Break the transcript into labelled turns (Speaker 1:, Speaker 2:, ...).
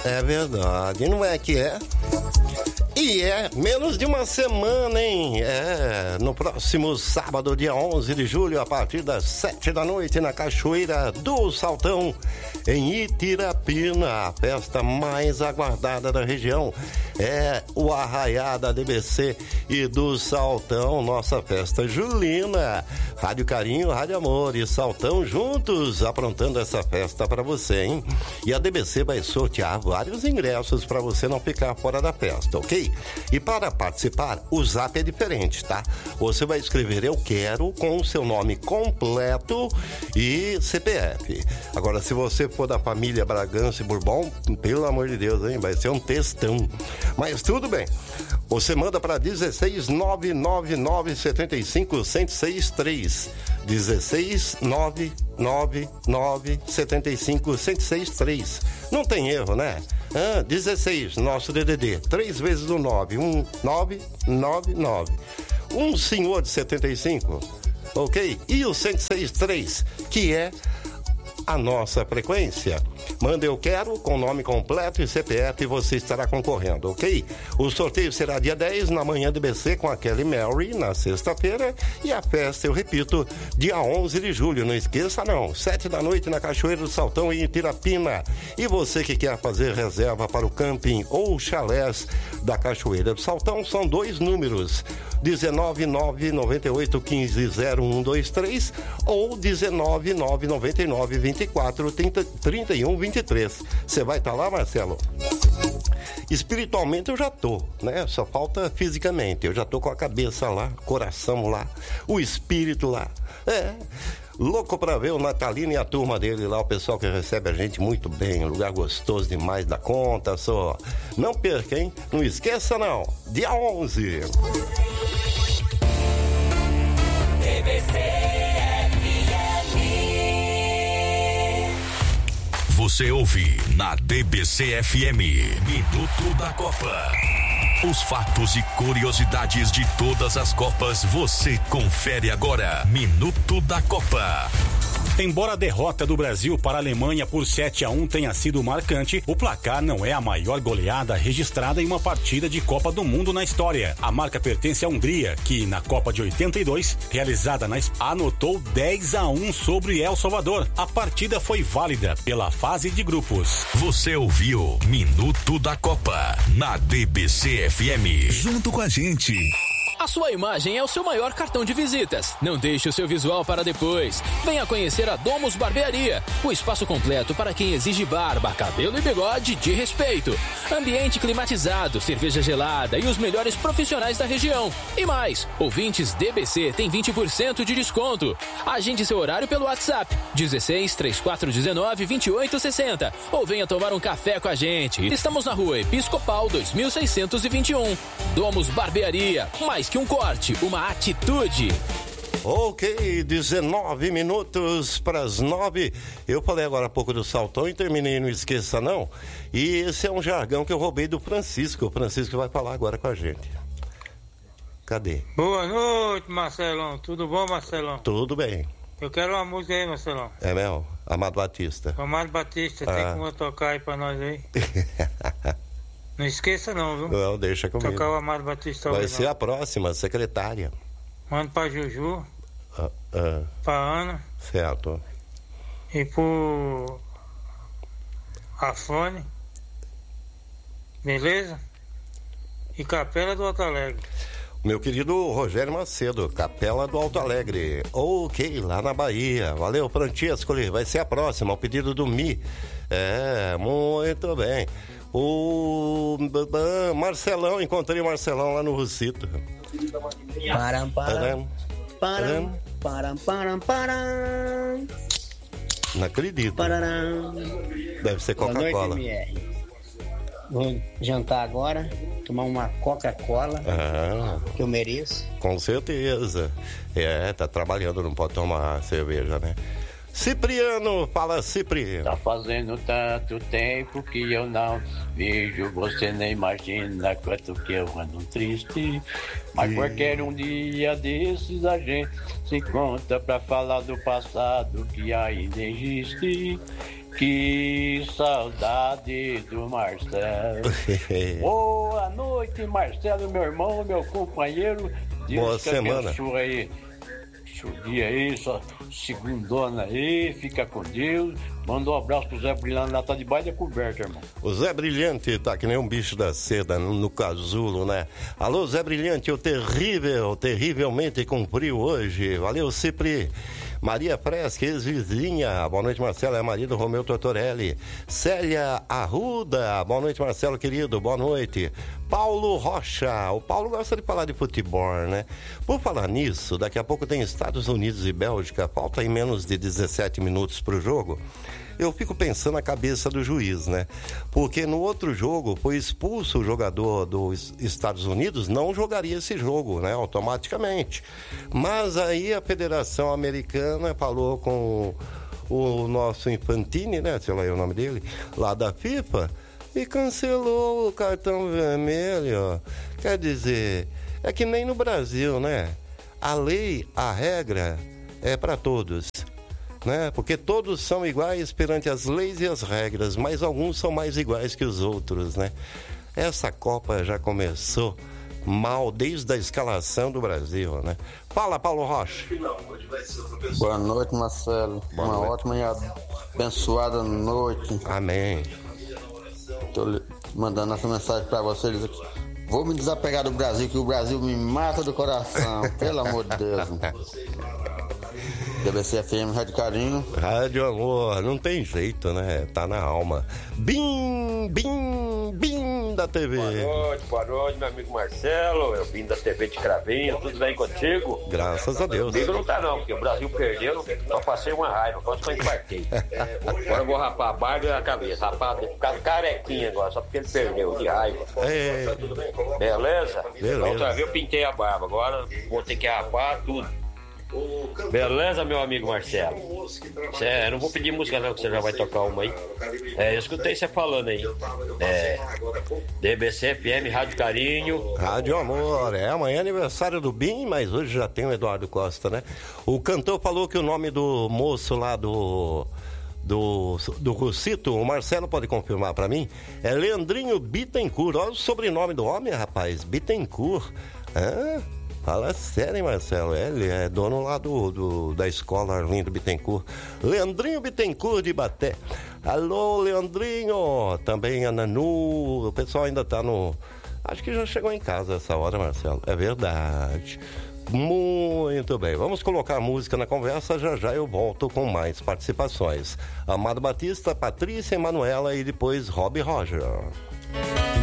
Speaker 1: É verdade, não é que é? E é menos de uma semana, hein? No próximo sábado, dia 11 de julho, a partir das 7 da noite, na Cachoeira do Saltão, em Itirapina, a festa mais aguardada da região. É o Arraiá da DBC e do Saltão, nossa festa julina. Rádio Carinho, Rádio Amor e Saltão juntos, aprontando essa festa para você, hein? E a DBC vai sortear vários ingressos para você não ficar fora da festa, ok? E para participar, o zap é diferente, tá? Você vai escrever eu quero com o seu nome completo e CPF. Agora, se você for da família Bragança e Bourbon, pelo amor de Deus, hein? Vai ser um textão. Mas tudo bem. Você manda para 16-999-75-1063. 16-999-75-1063. Não tem erro, né? 16, nosso DDD. 3 vezes o 9. 1999. Um senhor de 75. Ok? E o 1063, que é a nossa frequência. Manda eu quero com nome completo e CPF e você estará concorrendo, ok? O sorteio será dia 10 na manhã do BC com a Kelly Mary na sexta-feira e a festa, eu repito, dia 11 de julho. Não esqueça não, 7 da noite na Cachoeira do Saltão em Itirapina. E você que quer fazer reserva para o camping ou chalés da Cachoeira do Saltão, são 2 números, 19998150123 ou 19999243123. Você vai estar lá, Marcelo? Espiritualmente eu já tô, né? Só falta fisicamente. Eu já tô com a cabeça lá, coração lá, o espírito lá. Louco pra ver o Natalino e a turma dele lá, o pessoal que recebe a gente muito bem, um lugar gostoso demais da conta, só. Não perca, hein? Não esqueça não, dia 11.
Speaker 2: Você ouve na DBC FM, Minuto da Copa. Os fatos e curiosidades de todas as Copas você confere agora. Minuto da Copa.
Speaker 3: Embora a derrota do Brasil para a Alemanha por 7-1 tenha sido marcante, o placar não é a maior goleada registrada em uma partida de Copa do Mundo na história. A marca pertence à Hungria, que na Copa de 82, realizada na Espanha, anotou 10-1 sobre El Salvador. A partida foi válida pela fase de grupos.
Speaker 2: Você ouviu Minuto da Copa na DBC FM. Junto com a gente.
Speaker 4: A sua imagem é o seu maior cartão de visitas. Não deixe o seu visual para depois. Venha conhecer a Domus Barbearia, o espaço completo para quem exige barba, cabelo e bigode de respeito. Ambiente climatizado, cerveja gelada e os melhores profissionais da região. E mais, ouvintes DBC têm 20% de desconto. Agende seu horário pelo WhatsApp 16 3419 2860 ou venha tomar um café com a gente. Estamos na Rua Episcopal 2621. Domus Barbearia, mais que um corte, uma atitude.
Speaker 1: Ok, 19 minutos para as 9. Eu falei agora há pouco do Saltão e terminei, não esqueça não. E esse é um jargão que eu roubei do Francisco. O Francisco vai falar agora com a gente. Cadê?
Speaker 5: Boa noite, Marcelão. Tudo bom, Marcelão?
Speaker 1: Tudo bem.
Speaker 5: Eu quero uma música aí, Marcelão.
Speaker 1: É mesmo? Amado Batista.
Speaker 5: Amado Batista, tem como tocar aí pra nós aí? Não esqueça não, viu?
Speaker 1: Não, deixa comigo.
Speaker 5: Tocar o Amado Batista.
Speaker 1: Vai ser a próxima, secretária.
Speaker 5: Manda pra Juju, pra Ana.
Speaker 1: Certo.
Speaker 5: E pro Afone. Beleza? E Capela do Alto Alegre.
Speaker 1: Meu querido Rogério Macedo, Capela do Alto Alegre. Ok, lá na Bahia. Valeu, Francesco. Vai ser a próxima, o pedido do Mi. Muito bem. O Marcelão, encontrei o Marcelão lá no Russito. Não acredito. Deve ser Coca-Cola.
Speaker 6: Vou jantar agora, tomar uma Coca-Cola, que eu mereço.
Speaker 1: Com certeza. Tá trabalhando, não pode tomar cerveja, né? Cipriano, fala Cipri.
Speaker 7: Tá fazendo tanto tempo que eu não vejo, você nem imagina quanto que eu ando triste. Mas qualquer um dia desses a gente se encontra pra falar do passado que ainda existe. Que saudade do Marcelo. Boa noite, Marcelo, meu irmão, meu companheiro. Deus
Speaker 1: boa semana.
Speaker 7: Abençoe aí. Dia aí, só segundona aí, fica com Deus. Manda um abraço pro Zé Brilhante, lá tá debaixo da coberta, irmão.
Speaker 1: O Zé Brilhante tá que nem um bicho da seda no casulo, né? Alô, Zé Brilhante, o terrivelmente cumpriu hoje. Valeu, Cipri. Maria Fresca, ex-vizinha. Boa noite, Marcelo. É marido Romeu Tortorelli. Célia Arruda. Boa noite, Marcelo, querido. Boa noite. Paulo Rocha. O Paulo gosta de falar de futebol, né? Por falar nisso, daqui a pouco tem Estados Unidos e Bélgica. Falta aí menos de 17 minutos pro jogo. Eu fico pensando na cabeça do juiz, né? Porque no outro jogo foi expulso o jogador dos Estados Unidos, não jogaria esse jogo, né? Automaticamente. Mas aí a Federação Americana falou com o nosso Infantini, né? Sei lá o nome dele, lá da FIFA, e cancelou o cartão vermelho. Quer dizer, é que nem no Brasil, né? A lei, a regra é para todos. Né? Porque todos são iguais perante as leis e as regras, mas alguns são mais iguais que os outros, né? Essa Copa já começou mal desde a escalação do Brasil, né? Fala, Paulo Rocha.
Speaker 8: Boa noite, Marcelo. Uma ótima e abençoada noite.
Speaker 1: Amém.
Speaker 8: Estou mandando essa mensagem para vocês aqui. Vou me desapegar do Brasil, que o Brasil me mata do coração, pelo amor de Deus. DBC FM, Rádio Carinho.
Speaker 1: Rádio Amor, não tem jeito, né? Tá na alma. Bim, bim, bim da TV.
Speaker 9: Boa noite, meu amigo Marcelo. Eu vim da TV de Cravinho, tudo bem contigo?
Speaker 1: Graças a Deus.
Speaker 9: Comigo não tá não, porque o Brasil perdeu, só passei uma raiva, quase que eu infartei. Agora eu vou rapar a barba e a cabeça. Rapar, ficar carequinha agora, só porque ele perdeu de raiva. Beleza? Outra vez eu pintei a barba, agora vou ter que rapar tudo. Beleza, meu amigo Marcelo? Eu não vou pedir música não, que você já vai tocar uma aí. Eu escutei você falando aí. DBC FM, Rádio Carinho.
Speaker 1: Rádio Amor, amanhã é aniversário do BIM, mas hoje já tem o Eduardo Costa, né? O cantor falou que o nome do moço lá do Russito, o Marcelo pode confirmar pra mim, é Leandrinho Bittencourt. Olha o sobrenome do homem, rapaz, Bittencourt. Fala sério, hein, Marcelo? Ele é dono lá da escola Arlindo Bittencourt. Leandrinho Bittencourt de Baté. Alô, Leandrinho. Também a Nanu. O pessoal ainda tá no... Acho que já chegou em casa essa hora, Marcelo. É verdade. Muito bem. Vamos colocar a música na conversa. Já eu volto com mais participações. Amado Batista, Patrícia, Emanuela e depois Rob Roger.